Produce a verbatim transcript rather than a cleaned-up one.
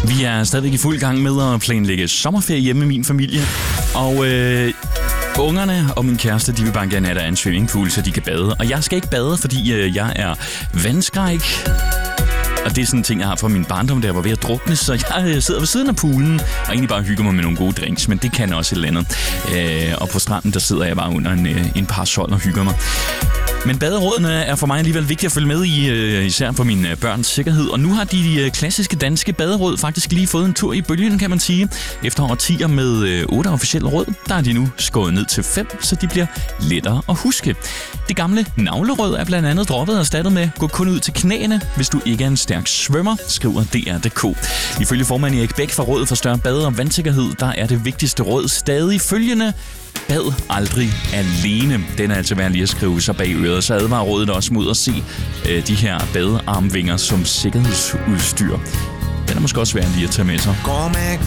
Vi er stadigvæk i fuld gang med at planlægge sommerferie hjemme med min familie. Og øh, ungerne og min kæreste, de vil bare gerne have, der er en swimmingpool, så de kan bade. Og jeg skal ikke bade, fordi øh, jeg er vandskræk. Og det er sådan en ting, jeg har fra min barndom, der var ved at drukne. Så jeg sidder ved siden af poolen og egentlig bare hygger mig med nogle gode drinks. Men det kan også et eller andet. Øh, og på stranden, der sidder jeg bare under en, en parasol og hygger mig. Men baderådene er for mig alligevel vigtigt at følge med i, især for mine børns sikkerhed. Og nu har de klassiske danske baderåd faktisk lige fået en tur i bølgen, kan man sige. Efter årtier med otte officielle råd, der er de nu skåret ned til fem, så de bliver lettere at huske. Det gamle navleråd er blandt andet droppet og erstattet med gå kun ud til knæene, hvis du ikke er en stærk svømmer, skriver D R punktum D K. Ifølge formand Erik Bæk fra Rådet for Større Bade- og Vandsikkerhed, der er det vigtigste råd stadig følgende: bad aldrig alene. Den er altså værd lige at skrive sig bag øret, så advarer rådet også mod at se øh, de her badearmvinger som sikkerhedsudstyr. Den er måske også værd lige at tage med sig. Går med